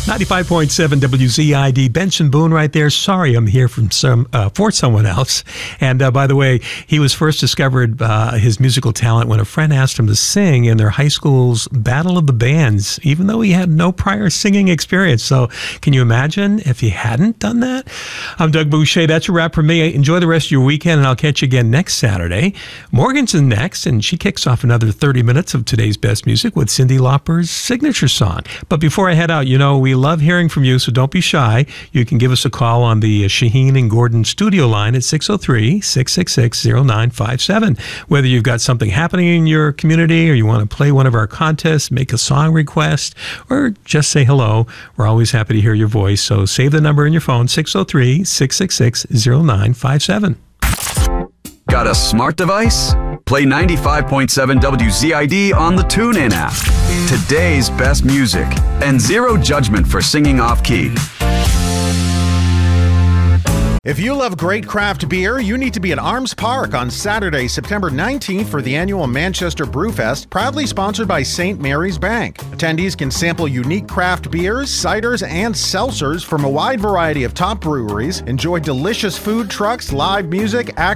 95.7 WZID. Benson Boone right there. Sorry, I'm here for someone else. And by the way, he was first discovered his musical talent when a friend asked him to sing in their high school's Battle of the Bands, even though he had no prior singing experience. So can you imagine if he hadn't done that? I'm Doug Boucher. That's a wrap for me. Enjoy the rest of your weekend, and I'll catch you again next Saturday. Morgan's in next, and she kicks off another 30 minutes of today's best music with Cyndi Lauper's signature song. But before I head out, we love hearing from you, so don't be shy. You can give us a call on the Shaheen and Gordon studio line at 603-666-0957. Whether you've got something happening in your community or you want to play one of our contests, make a song request, or just say hello, we're always happy to hear your voice. So save the number in your phone, 603-666-0957. Got a smart device? Play 95.7 WZID on the TuneIn app. Today's best music and zero judgment for singing off-key. If you love great craft beer, you need to be at Arms Park on Saturday, September 19th for the annual Manchester Brewfest, proudly sponsored by St. Mary's Bank. Attendees can sample unique craft beers, ciders, and seltzers from a wide variety of top breweries, enjoy delicious food trucks, live music,